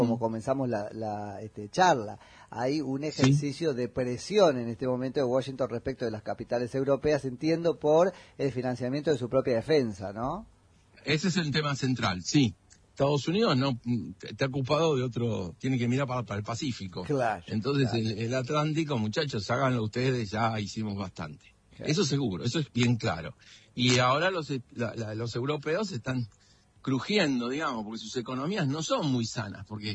como comenzamos la charla, hay un ejercicio de presión en este momento de Washington respecto de las capitales europeas, entiendo, por el financiamiento de su propia defensa, ¿no? Ese es el tema central, sí. Estados Unidos no está ocupado de otro, tiene que mirar para el Pacífico. Claro. Entonces claro. El Atlántico, muchachos, háganlo ustedes, ya hicimos bastante. Claro. Eso seguro, eso es bien claro. Y ahora los europeos están crujiendo, digamos, porque sus economías no son muy sanas, porque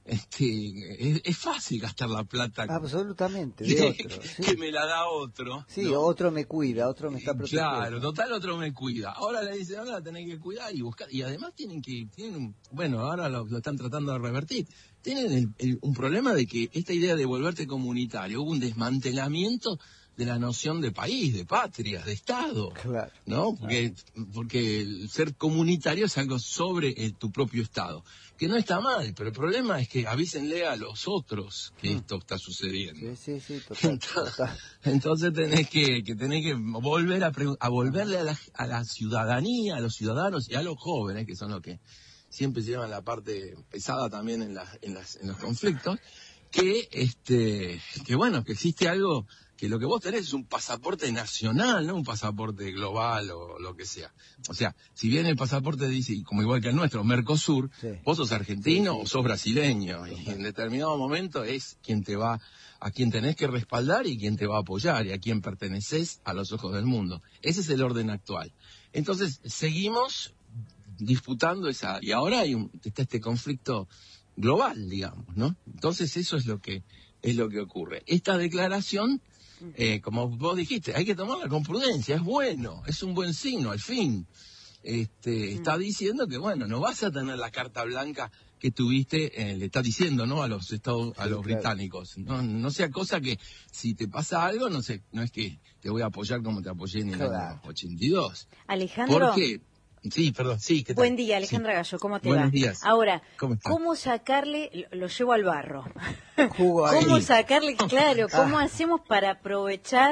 es fácil gastar la plata. Absolutamente, de otro. Sí. Que me la da otro. Sí, ¿no? Otro me cuida, otro me está protegiendo. Claro, total, otro me cuida. Ahora le dicen, ahora la tenés que cuidar y buscar. Y además bueno, ahora lo están tratando de revertir. Tienen un problema de que esta idea de volverte comunitario, hubo un desmantelamiento de la noción de país, de patria, de Estado, claro, ¿no? Porque el ser comunitario es algo sobre tu propio Estado, que no está mal, pero el problema es que avísenle a los otros que esto está sucediendo. Sí, total. Entonces tenés que volver a volverle a la ciudadanía, a los ciudadanos y a los jóvenes, que son los que siempre llevan la parte pesada también en los conflictos, que bueno, que existe algo, que lo que vos tenés es un pasaporte nacional, no un pasaporte global o lo que sea. O sea, si bien el pasaporte dice, como igual que el nuestro, Mercosur, vos sos argentino o sos brasileño, y en determinado momento es a quien tenés que respaldar y quien te va a apoyar, y a quien perteneces a los ojos del mundo. Ese es el orden actual. Entonces, seguimos disputando y ahora está este conflicto global, digamos, ¿no? Entonces eso es lo que ocurre. Esta declaración, como vos dijiste, hay que tomarla con prudencia, es bueno, es un buen signo, al fin. Está diciendo que, bueno, no vas a tener la carta blanca que tuviste, le está diciendo, ¿no?, a los británicos. No sea cosa que si te pasa algo, no es que te voy a apoyar como te apoyé en el año 82. Alejandro. ¿Por qué? Sí, perdón, sí. ¿Qué tal? Buen día, Alejandra Gallo, ¿cómo te va? Buenos días. Ahora, ¿Cómo sacarle, lo llevo al barro, Jugo ahí. ¿cómo sacarle, claro, cómo hacemos para aprovechar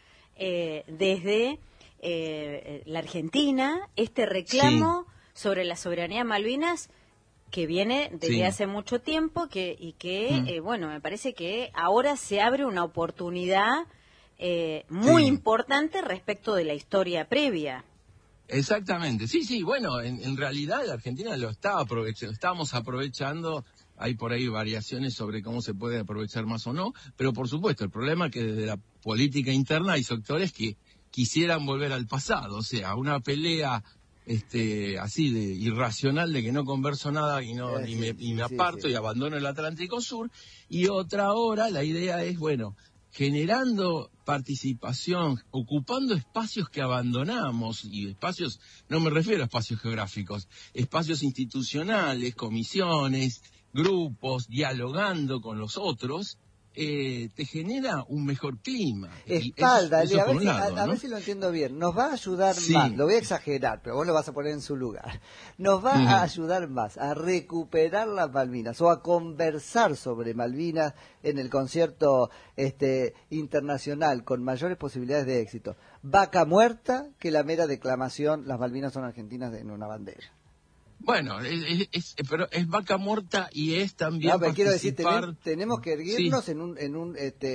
desde la Argentina este reclamo sobre la soberanía de Malvinas que viene desde hace mucho tiempo bueno, me parece que ahora se abre una oportunidad muy importante respecto de la historia previa? Exactamente, sí, bueno, en realidad la Argentina lo estamos aprovechando, hay por ahí variaciones sobre cómo se puede aprovechar más o no, pero por supuesto, el problema es que desde la política interna hay sectores que quisieran volver al pasado, o sea, una pelea así de irracional de que no converso nada y me aparto y abandono el Atlántico Sur, y otra ahora la idea es, bueno, generando participación, ocupando espacios que abandonamos, y espacios, no me refiero a espacios geográficos, espacios institucionales, comisiones, grupos, dialogando con los otros, te genera un mejor clima. Espáldale, a ver si lo entiendo bien. Nos va a ayudar más, lo voy a exagerar, pero vos lo vas a poner en su lugar. Nos va a ayudar más a recuperar las Malvinas o a conversar sobre Malvinas en el concierto internacional con mayores posibilidades de éxito. Vaca muerta que la mera declamación, las Malvinas son argentinas en una bandera. Bueno, pero es vaca muerta y es también participar... quiero decir, tenemos que erguirnos en un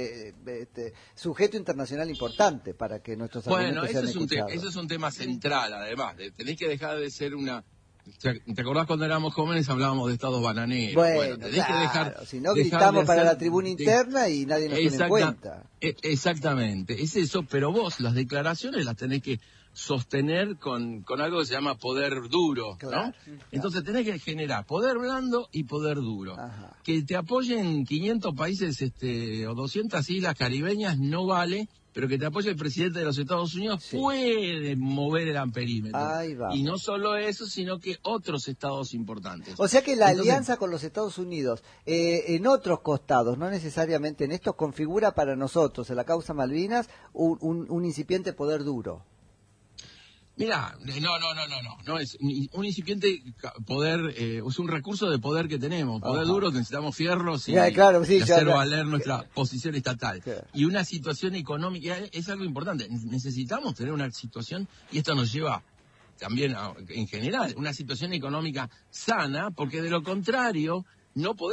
sujeto internacional importante para que nuestros argumentos sean escuchados. Eso es un tema central, además. Tenés que dejar de ser ¿Te acordás cuando éramos jóvenes hablábamos de estados bananeros? Bueno, tenés que dejar, si no gritamos para la tribuna interna y nadie nos tiene en cuenta. Exactamente, es eso, pero vos las declaraciones las tenés que sostener con algo que se llama poder duro, ¿no? Entonces tenés que generar poder blando y poder duro. Ajá. Que te apoyen 500 países o 200 islas caribeñas no vale, pero que te apoye el presidente de los Estados Unidos puede mover el amperímetro. Y no solo eso, sino que otros estados importantes. O sea que la alianza con los Estados Unidos, en otros costados, no necesariamente en estos, configura para nosotros, en la causa Malvinas, un incipiente poder duro. Mirá, no es un incipiente poder, es un recurso de poder que tenemos, poder duro, que necesitamos fierros y hacer valer nuestra posición estatal. Y una situación económica es algo importante, necesitamos tener una situación, y esto nos lleva también en general, una situación económica sana, porque de lo contrario no podemos